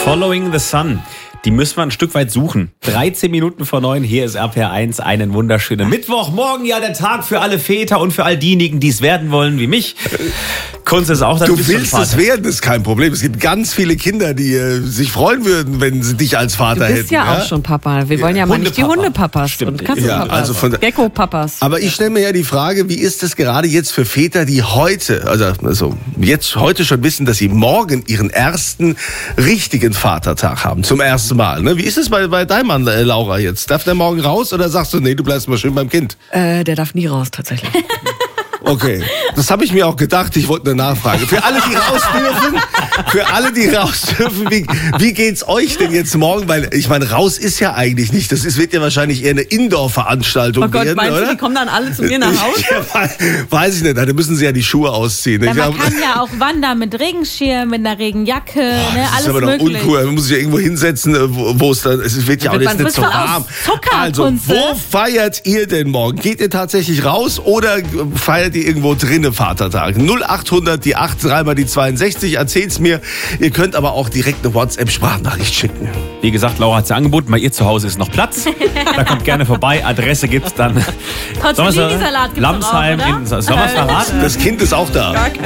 Following the Sun. Die müssen wir ein Stück weit suchen. 13 Minuten vor 9, hier ist RPR1. Einen wunderschönen Mittwochmorgen. Ja, der Tag für alle Väter und für all diejenigen, die es werden wollen, wie mich. Kunst ist auch, du willst es werden, ist kein Problem. Es gibt ganz viele Kinder, die sich freuen würden, wenn sie dich als Vater hätten. Du bist ja auch schon Papa. Wir wollen ja mal nicht die Hundepapas und Katzenpapas, Gecko-Papas. Aber ich stelle mir ja die Frage, wie ist es gerade jetzt für Väter, die heute schon wissen, dass sie morgen ihren ersten richtigen Vatertag haben, zum ersten Mal. Ne? Wie ist es bei deinem Mann, Laura, jetzt? Darf der morgen raus oder sagst du, nee, du bleibst mal schön beim Kind? Der darf nie raus, tatsächlich. Okay, das habe ich mir auch gedacht. Ich wollte eine Nachfrage. Für alle, die raus dürfen, wie geht's euch denn jetzt morgen? Weil ich meine, raus ist ja eigentlich nicht. Das wird ja wahrscheinlich eher eine Indoor-Veranstaltung werden, oder? Meinst du, die kommen dann alle zu mir nach Hause? Ja, weiß ich nicht. Da müssen sie ja die Schuhe ausziehen. Ja, man kann ja auch wandern mit Regenschirm, mit einer Regenjacke, alles das ist aber möglich. doch uncool. Man muss sich ja irgendwo hinsetzen, wo es dann, es wird ja auch jetzt nicht so warm. Also, wo feiert ihr denn morgen? Geht ihr tatsächlich raus oder feiert ihr irgendwo drinnen Vatertag? 0800, die 8, 3 mal die 62. Erzählt's mir. Ihr könnt aber auch direkt eine WhatsApp-Sprachnachricht schicken. Wie gesagt, Laura hat es angeboten. Bei ihr zu Hause ist noch Platz. Da kommt gerne vorbei. Adresse gibt's dann. Tortellini-Salat gibt's Lamsheim auch, oder? Sollen wir es verraten? Das Kind ist auch da.